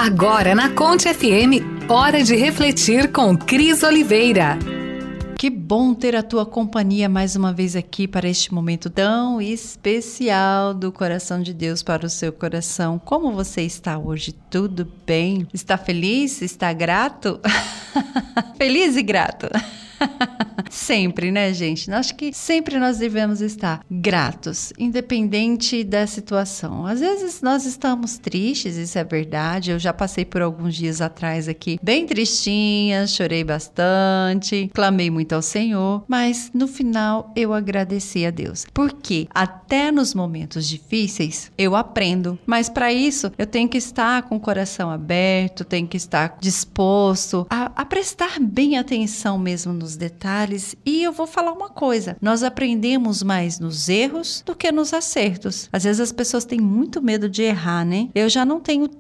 Agora na Conte FM, hora de refletir com Cris Oliveira. Que bom ter a tua companhia mais uma vez aqui para este momento tão especial do coração de Deus para o seu coração. Como você está hoje? Tudo bem? Está feliz? Está grato? Feliz e grato. Sempre, né, gente? Acho que sempre nós devemos estar gratos, independente da situação. Às vezes nós estamos tristes, isso é verdade. Eu já passei por alguns dias atrás aqui, bem tristinha, chorei bastante, clamei muito ao Senhor, mas no final eu agradeci a Deus. Porque até nos momentos difíceis eu aprendo, mas para isso eu tenho que estar com o coração aberto, tenho que estar disposto a prestar bem atenção mesmo nos detalhes. E eu vou falar uma coisa, nós aprendemos mais nos erros do que nos acertos. Às vezes as pessoas têm muito medo de errar, né? Eu já não tenho